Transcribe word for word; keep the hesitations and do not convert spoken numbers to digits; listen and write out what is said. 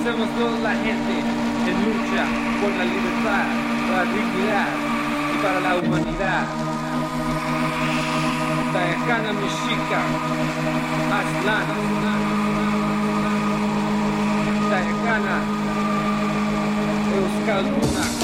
Somos toda la gente en lucha por la libertad, la dignidad y para la humanidad. Tayacana Mexica, Aztlán, Tayacana, Euskalduna.